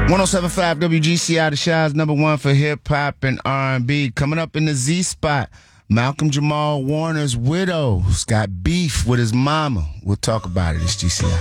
107.5 WGCI, the Shy's #1 for hip hop and R&B. Coming up in the Z spot, Malcolm Jamal Warner's widow's got beef with his mama. We'll talk about it. It's GCI.